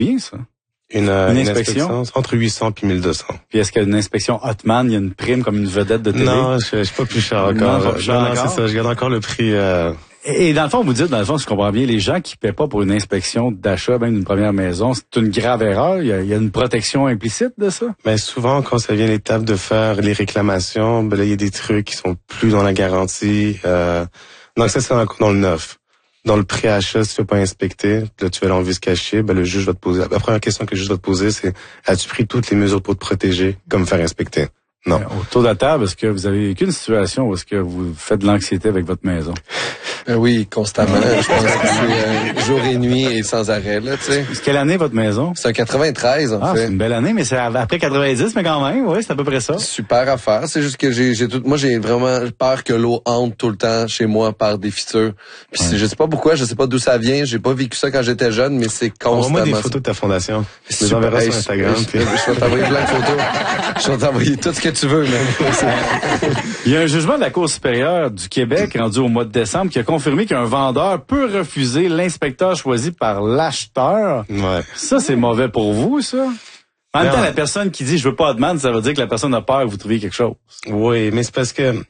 Bien, ça. Une inspection entre 800 puis 1200. Puis est-ce qu'il y a une inspection Hotman, il y a une prime comme une vedette de télé? Non, je suis pas plus cher encore. Non, pas plus cher encore? C'est ça, je garde encore le prix. Et dans le fond, vous dites, si je comprends bien, les gens qui paient pas pour une inspection d'achat, même d'une première maison, c'est une grave erreur. Il y a une protection implicite de ça? Mais souvent, quand ça vient l'étape de faire les réclamations, ben là, il y a des trucs qui sont plus dans la garantie. Donc ça, c'est dans le neuf. Dans le pré-achat, si tu veux pas inspecter, là, tu vas aller en vice caché, ben le juge va te poser. La première question que le juge va te poser, c'est as-tu pris toutes les mesures pour te protéger, comme faire inspecter? Non. Autour de la table, est-ce que vous avez vécu une situation où est-ce que vous faites de l'anxiété avec votre maison? Oui, constamment. Je pense que c'est jour et nuit et sans arrêt, là, tu sais. Quelle année votre maison? C'est un 93, en fait. C'est une belle année, mais c'est après 90, mais quand même, oui, c'est à peu près ça. Super affaire. C'est juste que moi, j'ai vraiment peur que l'eau entre tout le temps chez moi par des fissures. Puis je sais pas pourquoi, je sais pas d'où ça vient. J'ai pas vécu ça quand j'étais jeune, mais c'est constamment. Envoie-moi des photos de ta fondation. Je les enverrai sur Instagram. Je vais t'envoyer plein de photos. Je vais t'envoyer tout ce que tu veux, même. Il y a un jugement de la Cour supérieure du Québec rendu au mois de décembre qui a confirmé qu'un vendeur peut refuser l'inspecteur choisi par l'acheteur. Ouais. Ça, c'est mauvais pour vous, ça? En même temps, la personne qui dit « je veux pas de demande », ça veut dire que la personne a peur que vous trouviez quelque chose. Oui, mais c'est parce que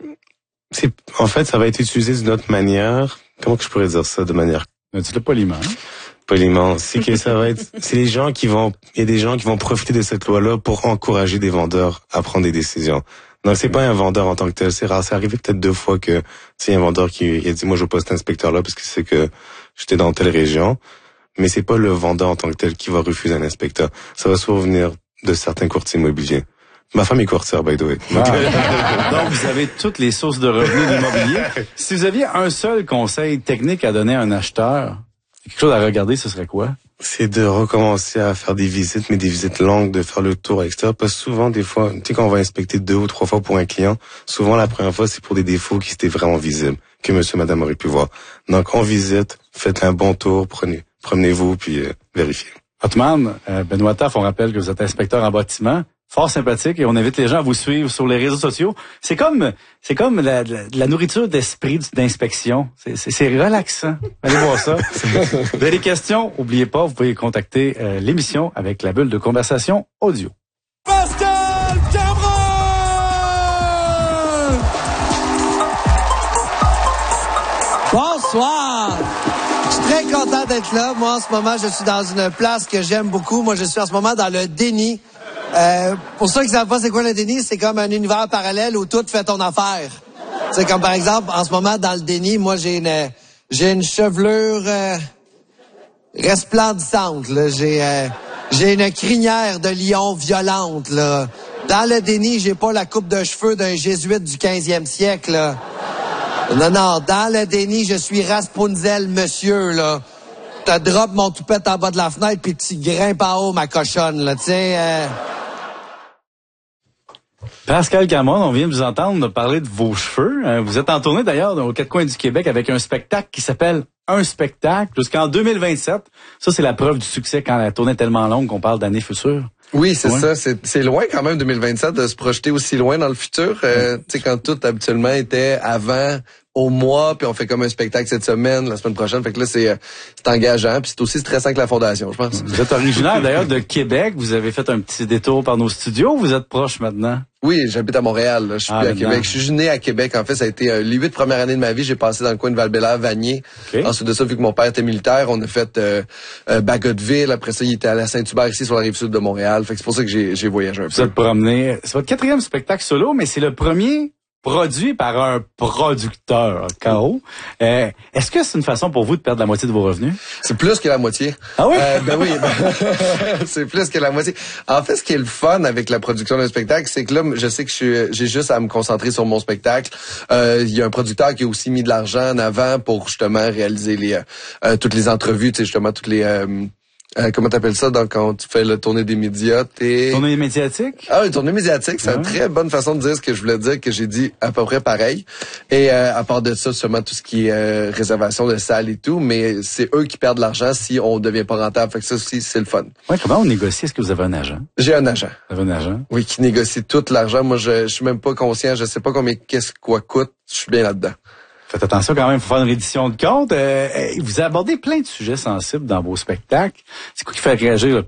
en fait, ça va être utilisé d'une autre manière. Comment que je pourrais dire ça de manière? Dis-le poliment. Poliment. C'est que ça va être, il y a des gens qui vont profiter de cette loi-là pour encourager des vendeurs à prendre des décisions. Donc, c'est pas un vendeur en tant que tel. C'est rare. C'est arrivé peut-être 2 fois que, un vendeur qui a dit, moi, je veux pas cet inspecteur-là parce que c'est que j'étais dans telle région. Mais c'est pas le vendeur en tant que tel qui va refuser un inspecteur. Ça va souvent venir de certains courtiers immobiliers. Ma femme est courtière, by the way. Donc, vous avez toutes les sources de revenus de l'immobilier. Si vous aviez un seul conseil technique à donner à un acheteur, quelque chose à regarder, ce serait quoi? C'est de recommencer à faire des visites, mais des visites longues, de faire le tour, etc. Parce que souvent, des fois, tu sais, quand on va inspecter 2 ou 3 fois pour un client, souvent, la première fois, c'est pour des défauts qui étaient vraiment visibles, que monsieur, madame aurait pu voir. Donc, on visite, faites un bon tour, promenez-vous, puis vérifiez. Hotman, Benoît Taff, on rappelle que vous êtes inspecteur en bâtiment. Fort sympathique et on invite les gens à vous suivre sur les réseaux sociaux. C'est comme la nourriture d'esprit d'inspection. C'est relaxant. Allez voir ça. Vous avez des questions? Oubliez pas, vous pouvez contacter l'émission avec la bulle de conversation audio. Pascal Cameron! Bonsoir! Je suis très content d'être là. Moi, en ce moment, je suis dans une place que j'aime beaucoup. Moi, je suis en ce moment dans le déni. Pour ceux qui savent pas c'est quoi le déni, c'est comme un univers parallèle où tout fait ton affaire. C'est comme par exemple, en ce moment, dans le déni, moi, j'ai une chevelure resplendissante, là. J'ai une crinière de lion violente, là. Dans le déni, j'ai pas la coupe de cheveux d'un jésuite du 15e siècle, là. Non, dans le déni, je suis Rapunzel, monsieur, là. T'as drop mon toupette en bas de la fenêtre puis tu grimpes en haut, ma cochonne, là, tu sais. Pascal Cameron, on vient de vous entendre parler de vos cheveux. Vous êtes en tournée d'ailleurs aux 4 coins du Québec avec un spectacle qui s'appelle Un spectacle jusqu'en 2027. Ça, c'est la preuve du succès quand la tournée est tellement longue qu'on parle d'années futures. Oui, c'est ça. C'est loin quand même 2027 de se projeter aussi loin dans le futur. Tu sais, quand tout habituellement était avant au mois, puis on fait comme un spectacle cette semaine, la semaine prochaine. Fait que là, c'est engageant, puis c'est aussi stressant que la fondation, je pense. Vous êtes originaire d'ailleurs de Québec. Vous avez fait un petit détour par nos studios. Vous êtes proche maintenant? Oui, j'habite à Montréal. Là. Je suis plus à Québec. Je suis né à Québec. En fait, ça a été les 8 premières années de ma vie. J'ai passé dans le coin de Val-Bélair, Vanier. Okay. Ensuite de ça, vu que mon père était militaire, on a fait Bagotville. Après ça, il était à la Saint-Hubert, ici, sur la rive sud de Montréal. Fait que c'est pour ça que j'ai voyagé un peu. Vous êtes promené. C'est votre 4e spectacle solo, mais c'est le premier produit par un producteur, K.O. Est-ce que c'est une façon pour vous de perdre la moitié de vos revenus? C'est plus que la moitié. Ah oui? Ben oui, c'est plus que la moitié. En fait, ce qui est le fun avec la production d'un spectacle, c'est que là, je sais que j'ai juste à me concentrer sur mon spectacle. Il y a un producteur qui a aussi mis de l'argent en avant pour justement réaliser toutes les entrevues, tu sais, justement toutes les... comment t'appelles ça quand tu fais la tournée des médias? Tournée médiatique? Ah, une tournée médiatique, c'est une très bonne façon de dire ce que je voulais dire, que j'ai dit à peu près pareil. Et à part de ça, seulement tout ce qui est réservation de salles et tout, mais c'est eux qui perdent l'argent si on devient pas rentable. Fait que ça aussi, c'est le fun. Ouais, comment on négocie? Est-ce que vous avez un agent? J'ai un agent. Vous avez un agent? Oui, qui négocie tout l'argent. Moi, je suis même pas conscient, je sais pas quoi coûte, je suis bien là-dedans. Faites attention quand même, il faut faire une reddition de compte. Vous abordez plein de sujets sensibles dans vos spectacles. C'est quoi qui fait réagir le